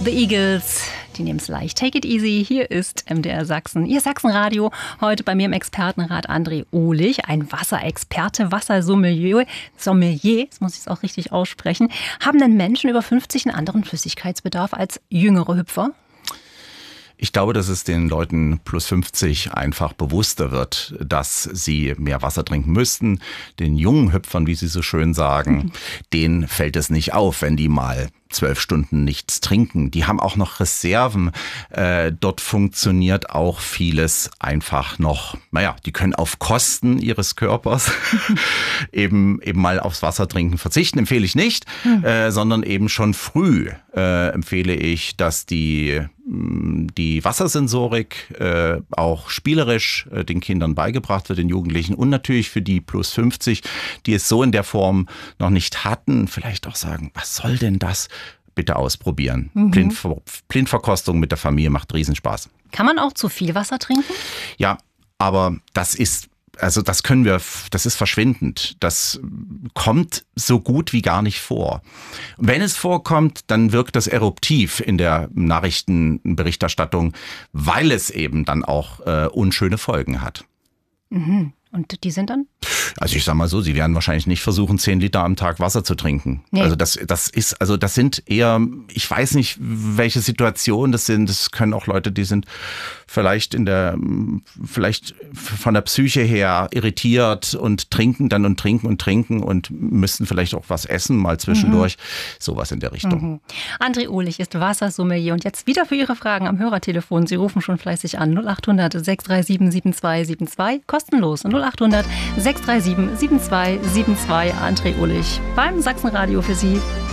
The Eagles, die nehmen es leicht. Take it easy. Hier ist MDR Sachsen, Ihr Sachsenradio. Heute bei mir im Expertenrat André Ohlich, ein Wasserexperte, Wassersommelier, das muss ich es auch richtig aussprechen. Haben denn Menschen über 50 einen anderen Flüssigkeitsbedarf als jüngere Hüpfer? Ich glaube, dass es den Leuten plus 50 einfach bewusster wird, dass sie mehr Wasser trinken müssten. Den jungen Hüpfern, wie sie so schön sagen, denen fällt es nicht auf, wenn die mal 12 Stunden nichts trinken. Die haben auch noch Reserven. Dort funktioniert auch vieles einfach noch. Naja, die können auf Kosten ihres Körpers eben mal aufs Wasser trinken verzichten. Empfehle ich nicht, sondern eben schon früh empfehle ich, dass die Wassersensorik auch spielerisch den Kindern beigebracht wird, den Jugendlichen, und natürlich für die plus 50, die es so in der Form noch nicht hatten, vielleicht auch sagen, was soll denn das? Bitte ausprobieren. Blindverkostung mit der Familie macht Riesenspaß. Kann man auch zu viel Wasser trinken? Ja, aber das ist verschwindend. Das kommt so gut wie gar nicht vor. Wenn es vorkommt, dann wirkt das eruptiv in der Nachrichtenberichterstattung, weil es eben dann auch unschöne Folgen hat. Mhm. Und die sind dann? Also ich sag mal so, sie werden wahrscheinlich nicht versuchen, 10 Liter am Tag Wasser zu trinken. Nee. Also das sind eher, ich weiß nicht, welche Situation das sind. Das können auch Leute, die sind vielleicht vielleicht von der Psyche her irritiert und trinken dann und trinken und müssten vielleicht auch was essen mal zwischendurch. Sowas in der Richtung. André Ohlich ist Wassersommelier und jetzt wieder für Ihre Fragen am Hörertelefon. Sie rufen schon fleißig an 0800 637 7272, kostenlos 0800 637 7272. André Ohlich beim Sachsenradio für Sie.